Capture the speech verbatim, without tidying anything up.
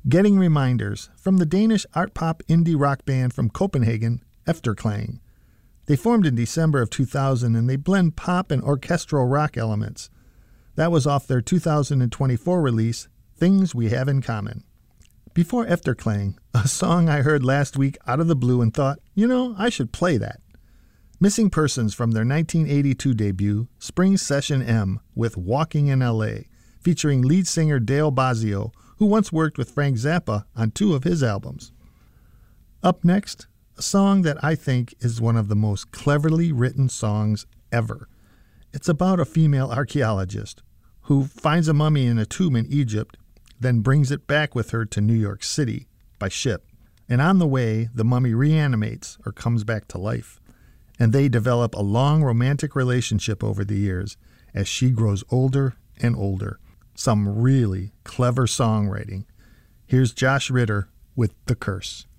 Getting Reminders from the Danish art pop indie rock band from Copenhagen, Efterklang. They formed in December of two thousand and they blend pop and orchestral rock elements. That was off their two thousand twenty-four release, Things We Have in Common. Before Efterklang, a song I heard last week out of the blue and thought, you know, I should play that. Missing Persons from their nineteen eighty-two debut, Spring Session M, with Walking in L A, featuring lead singer Dale Bozzio, who once worked with Frank Zappa on two of his albums. Up next, a song that I think is one of the most cleverly written songs ever. It's about a female archaeologist who finds a mummy in a tomb in Egypt, then brings it back with her to New York City by ship. And on the way, the mummy reanimates or comes back to life. And they develop a long romantic relationship over the years as she grows older and older. Some really clever songwriting. Here's Josh Ritter with The Curse.